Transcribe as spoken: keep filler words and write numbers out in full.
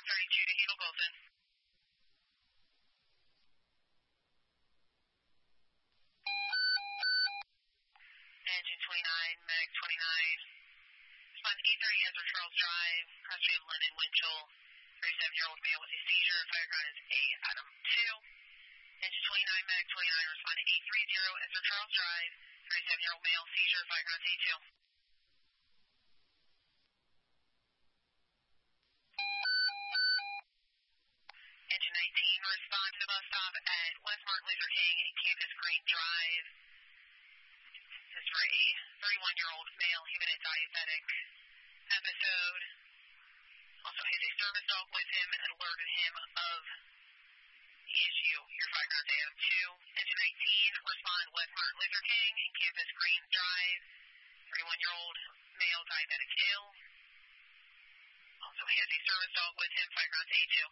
thirty-two to handle Golden. Engine twenty-nine, medic twenty-nine. Respond eight thirty Ezra Charles Drive, Crossfield Lennon Winchell, thirty-seven-year-old male with a seizure. Fire ground is A, Adam two. Engine twenty-nine, medic twenty-nine, respond to eight thirty Ezra Charles Drive, thirty-seven-year-old male, seizure. Fire ground is A two. Engine nineteen, respond to the bus stop at West Mark Luther King and Campus Green Drive. This is for a thirty-one-year-old male, human and diabetic episode. Also has a service dog with him and alerted him of the issue. Your fire ground A M two. Engine nineteen, respond West Mark Luther King and Campus Green Drive. thirty-one-year-old male, diabetic ill. Also has a service dog with him. Fire ground A two.